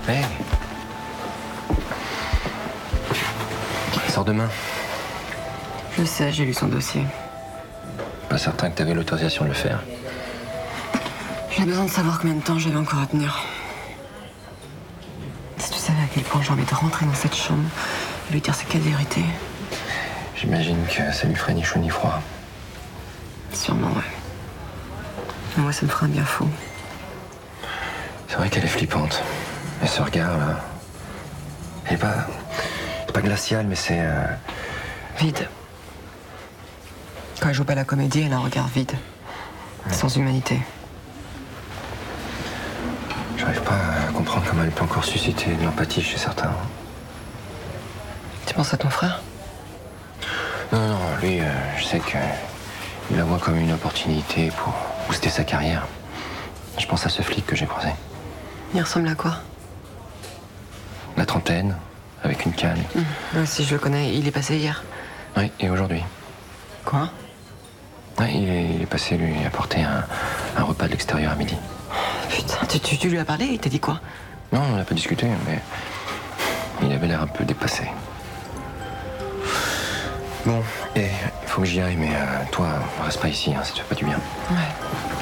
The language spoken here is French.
Hey. Il sort demain. Je sais, j'ai lu son dossier. Pas certain que t'avais l'autorisation de le faire. J'ai besoin de savoir combien de temps j'avais encore à tenir. Si tu savais à quel point j'ai envie de rentrer dans cette chambre et lui dire sa quelle vérité. J'imagine que ça lui ferait ni chaud ni froid. Sûrement, ouais. Moi, ça me ferait un bien fou. C'est vrai qu'elle est flippante. Et ce regard, là... Elle est pas... C'est pas glacial, mais c'est... Vide. Quand elle joue pas la comédie, elle a un regard vide. Sans humanité. J'arrive pas à comprendre comment elle peut encore susciter de l'empathie chez certains. Tu penses à ton frère? Non, lui, je sais qu'il la voit comme une opportunité pour booster sa carrière. Je pense à ce flic que j'ai croisé. Il ressemble à quoi? La trentaine, avec une canne. Moi aussi, je le connais. Il est passé hier. Oui, et aujourd'hui. Quoi? Ouais, il est passé lui apporter un repas de l'extérieur à midi. Putain, tu lui as parlé? Il t'a dit quoi? Non, on n'a pas discuté, mais il avait l'air un peu dépassé. Bon, il faut que j'y aille, mais toi, reste pas ici, hein, ça te fait pas du bien. Ouais.